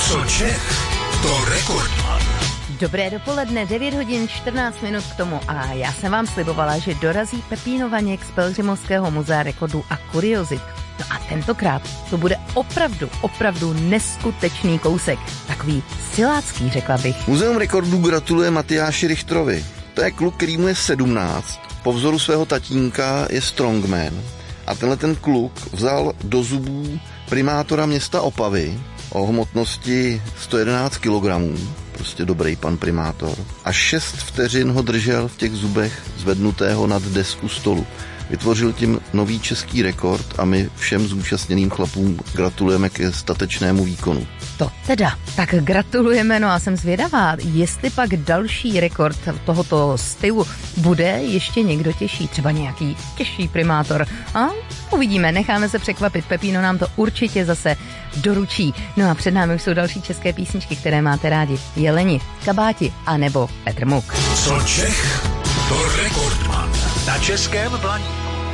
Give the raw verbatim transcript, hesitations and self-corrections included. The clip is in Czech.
Co Čech, to rekordman. Dobré dopoledne, devět hodin čtrnáct minut k tomu a já jsem vám slibovala, že dorazí Pepíno Vaněk z Pelhřimovského muzea rekordů a kuriozit. No a tentokrát to bude opravdu, opravdu neskutečný kousek. Takový silácký, řekla bych. Muzeum rekordů gratuluje Matyáši Richterovi. To je kluk, který mu je sedmnáct. Po vzoru svého tatínka je strongman. A tenhle ten kluk vzal do zubů primátora města Opavy o hmotnosti sto jedenáct kilogramů. Prostě dobrý pan primátor. A šest vteřin ho držel v těch zubech zvednutého nad desku stolu. Vytvořil tím nový český rekord a my všem zúčastněným chlapům gratulujeme ke statečnému výkonu. To teda, tak gratulujeme, no a jsem zvědavá, jestli pak další rekord tohoto stylu bude ještě někdo těžší, třeba nějaký těžší primátor. A uvidíme, necháme se překvapit, Pepíno nám to určitě zase doručí. No a před námi už jsou další české písničky, které máte rádi. Jeleni, Kabáti a nebo Petr Muk. Co Čech, to rekordman. Na Českém Blaníku.